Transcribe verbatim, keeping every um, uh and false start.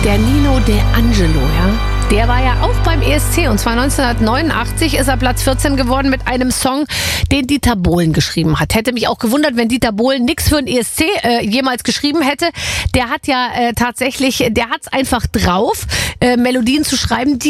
Der Nino De Angelo, ja, der war ja auch beim E S C und zwar neunzehnhundertneunundachtzig ist er Platz vierzehn geworden mit einem Song, den Dieter Bohlen geschrieben hat. Hätte mich auch gewundert, wenn Dieter Bohlen nichts für den E S C äh, jemals geschrieben hätte. Der hat ja äh, tatsächlich, der hat's einfach drauf, äh, Melodien zu schreiben, die